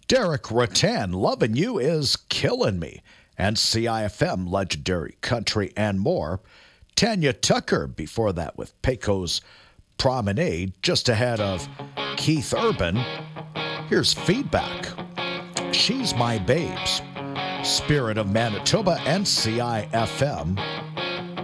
Derek Rattan, Lovin' You is Killing Me, and CIFM, Legendary Country, and more. Tanya Tucker before that with Pecos Promenade, just ahead of Keith Urban. Here's Feedback. She's My Babes. Spirit of Manitoba and CIFM.